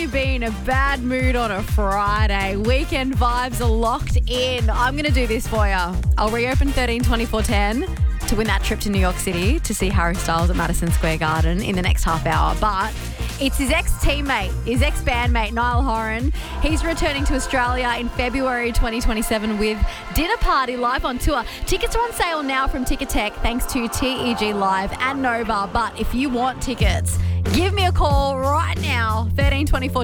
you be in a bad mood on a Friday? Weekend vibes are locked in. I'm going to do this for you. I'll reopen 13 24 10 to win that trip to New York City to see Harry Styles at Madison Square Garden in the next half hour. But it's his ex-teammate, his ex-bandmate, Niall Horan. He's returning to Australia in February 2027 with Dinner Party live on tour. Tickets are on sale now from Ticketek thanks to TEG Live and Nova. But if you want tickets, give me a call right now, 13 24